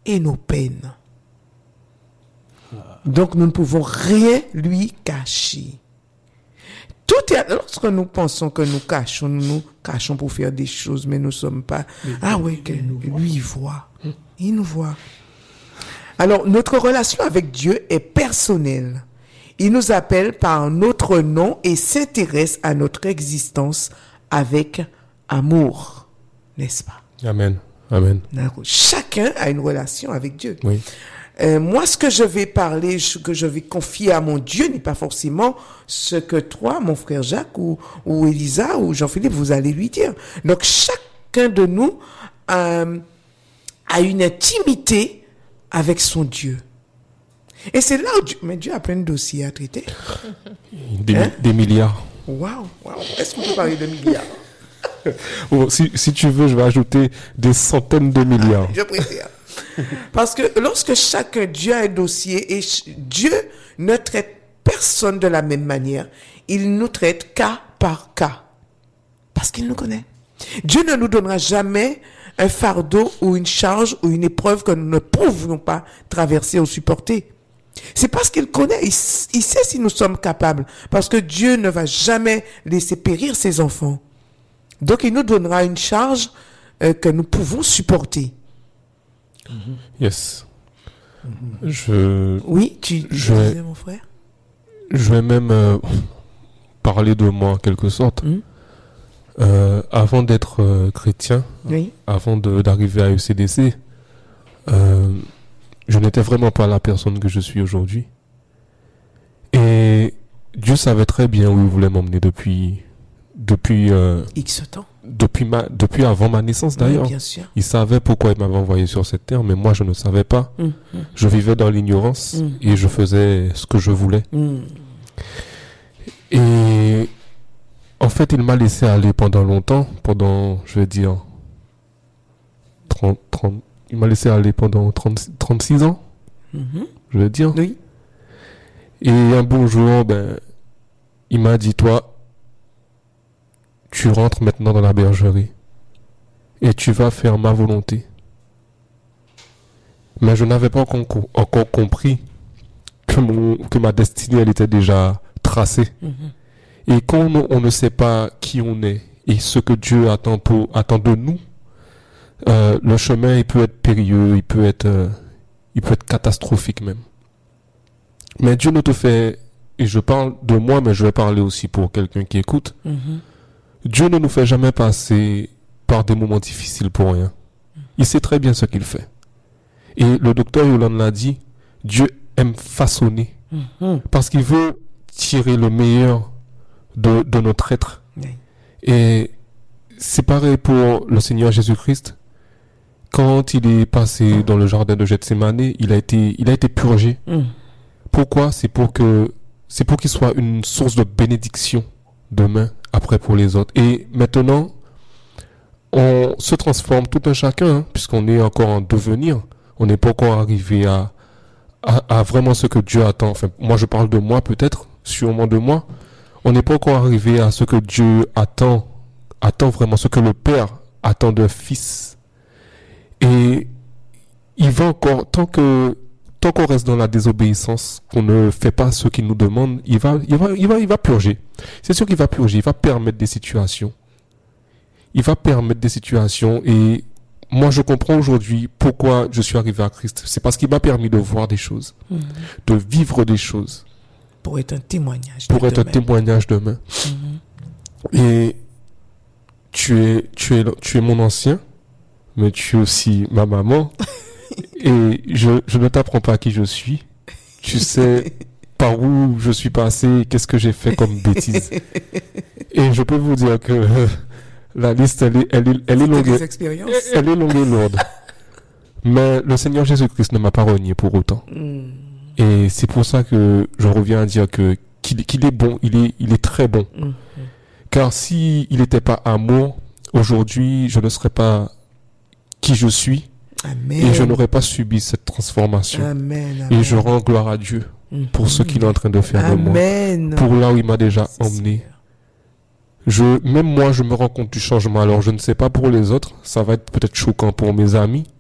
et nos peines. Donc nous ne pouvons rien lui cacher. Tout est, lorsque nous pensons que nous cachons pour faire des choses, mais nous ne sommes pas. Oui, lui il voit. Il nous voit. Alors, notre relation avec Dieu est personnelle. Il nous appelle par notre nom et s'intéresse à notre existence avec amour. N'est-ce pas? Amen. Amen. Chacun a une relation avec Dieu. Oui. Moi, ce que je vais parler, ce que je vais confier à mon Dieu n'est pas forcément ce que toi, mon frère Jacques, ou Elisa, ou Jean-Philippe, vous allez lui dire. Donc, chacun de nous a une intimité avec son Dieu. Et c'est là où Dieu a plein de dossiers à traiter. Des milliards. Waouh. Est-ce qu'on peut parler de milliards? Si tu veux, je vais ajouter des centaines de milliards. Je préfère. Parce que lorsque chaque Dieu a un dossier, et Dieu ne traite personne de la même manière, il nous traite cas par cas. Parce qu'il nous connaît. Dieu ne nous donnera jamais un fardeau ou une charge ou une épreuve que nous ne pouvions pas traverser ou supporter. C'est parce qu'il connaît, il sait si nous sommes capables. Parce que Dieu ne va jamais laisser périr ses enfants. Donc il nous donnera une charge que nous pouvons supporter. Yes. Oui, tu disais, mon frère? Je vais même parler de moi en quelque sorte. Avant d'être chrétien, avant d'arriver à ECDC, je n'étais vraiment pas la personne que je suis aujourd'hui. Et Dieu savait très bien où il voulait m'emmener depuis X temps. Depuis avant ma naissance d'ailleurs. Oui, bien sûr. Il savait pourquoi il m'avait envoyé sur cette terre, mais moi je ne savais pas. Je vivais dans l'ignorance et je faisais ce que je voulais. Et en fait, il m'a laissé aller pendant longtemps, je vais dire, il m'a laissé aller pendant 36 ans, je vais dire. Oui. Et un bon jour, il m'a dit, toi, tu rentres maintenant dans la bergerie et tu vas faire ma volonté. Mais je n'avais pas encore compris que ma destinée, elle était déjà tracée. Et quand on ne sait pas qui on est et ce que Dieu attend de nous, le chemin, il peut être périlleux, il peut être catastrophique même. Mais Dieu ne te fait, et je parle de moi, mais je vais parler aussi pour quelqu'un qui écoute, Dieu ne nous fait jamais passer par des moments difficiles pour rien. Il sait très bien ce qu'il fait. Et le docteur Yolande l'a dit, Dieu aime façonner. Parce qu'il veut tirer le meilleur de notre être. Et c'est pareil pour le Seigneur Jésus-Christ. Quand il est passé dans le jardin de Gethsémane, il a été purgé. Pourquoi? C'est pour qu'il soit une source de bénédiction demain, après pour les autres. Et maintenant, on se transforme tout un chacun, puisqu'on est encore en devenir. On n'est pas encore arrivé à vraiment ce que Dieu attend. Enfin, moi je parle de moi peut-être, sûrement de moi. On n'est pas encore arrivé à ce que Dieu attend vraiment, ce que le Père attend d'un fils. Et il va encore, tant qu'on reste dans la désobéissance, qu'on ne fait pas ce qu'il nous demande, il va purger. C'est sûr qu'il va purger, il va permettre des situations. Et moi je comprends aujourd'hui pourquoi je suis arrivé à Christ. C'est parce qu'il m'a permis de voir des choses, de vivre des choses. Pour être un témoignage. Demain. Et tu es mon ancien, mais tu es aussi ma maman. Et je ne t'apprends pas qui je suis. Tu sais par où je suis passé, qu'est-ce que j'ai fait comme bêtise. Et je peux vous dire que la liste, elle est longue. Elle est longue et lourde. Mais le Seigneur Jésus-Christ ne m'a pas renié pour autant. Et c'est pour ça que je reviens à dire qu'il est bon, il est très bon. Car si il n'était pas amour, aujourd'hui, je ne serais pas qui je suis. Amen. Et je n'aurais pas subi cette transformation. Amen. Et je rends gloire à Dieu pour ce qu'il est en train de faire de moi. Pour là où il m'a déjà emmené. Même moi, je me rends compte du changement. Alors, je ne sais pas pour les autres. Ça va être peut-être choquant pour mes amis.